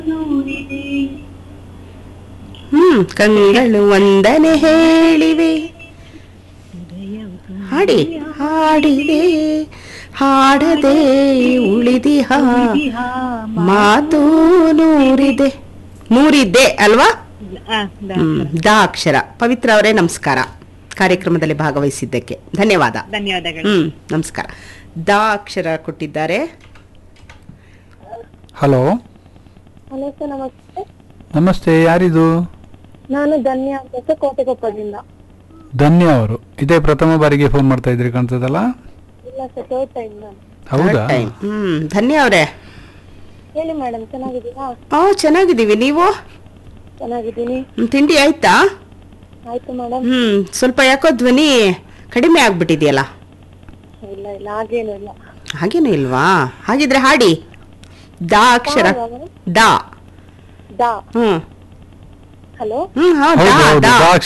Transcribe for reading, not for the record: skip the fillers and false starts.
ಕಂಗಳು ಒಂದನೆ ಹೇಳಿವೆ. ಹಾಡಿ ಹಾಡಿದೆ ಹಾಡದೆ ಉಳಿದಿಹ ಮಾತು ನೂರಿದೆ. ನೂರಿದ್ದೆ ಅಲ್ವಾ? ದ ಅಕ್ಷರ. ಪವಿತ್ರ ಅವರೇ ನಮಸ್ಕಾರ, ಕಾರ್ಯಕ್ರಮದಲ್ಲಿ ಭಾಗವಹಿಸಿದ್ದಕ್ಕೆ ಧನ್ಯವಾದ. ಧನ್ಯವಾದಗಳು. ನಮಸ್ಕಾರ. ದ ಅಕ್ಷರ ಕೊಟ್ಟಿದ್ದಾರೆ. ಹಲೋ ಹಲೋ ಸರ್, ನಮಸ್ತೆ. ನಮಸ್ತೆ, ಯಾರಿದು? ನಾನು ಧನ್ಯ ಅಂತ ಸರ್, ಕೋಟೆಕೊಪ್ಪದಿಂದ. ಧನ್ಯ ಅವರು ಇದೇ ಪ್ರಥಮ ಬಾರಿಗೆ ಫೋನ್ ಮಾಡ್ತಾ ಇದ್ರಿ ಕಾಣ್ತದಲ್ಲ? ಇಲ್ಲ ಸರ್, ಥರ್ಡ್ ಟೈಮ್ ನಾನು. ಹೌದಾ? ಧನ್ಯ ಅವರೇ ಹೇಳಿ ಮೇಡಮ್, ಚೆನ್ನಾಗಿದ್ದೀರಾ? ಚೆನ್ನಾಗಿದ್ದೀವಿ. ನೀವು? ಚೆನ್ನಾಗಿದ್ದೀನಿ. ತಿಂಡಿ ಆಯ್ತಾ? ಆಯ್ತು ಮೇಡಮ್. ಸ್ವಲ್ಪ ಯಾಕೋ ಧ್ವನಿ ಕಡಿಮೆ ಆಗ್ಬಿಟ್ಟಿದೆಯಲ್ಲ? ಇಲ್ಲ ಇಲ್ಲ, ಹಾಗೇನು ಇಲ್ಲ. ಹಾಗೇನು ಇಲ್ವಾ? ಹಾಗಿದ್ರೆ ಹಾಡಿ. The Akshara. ದ. ದಾ. ಹ್ಮ್ ಹಲೋ. ಹ್ಮ್ ಹೌದು, ಹೌದು, ದ. ದ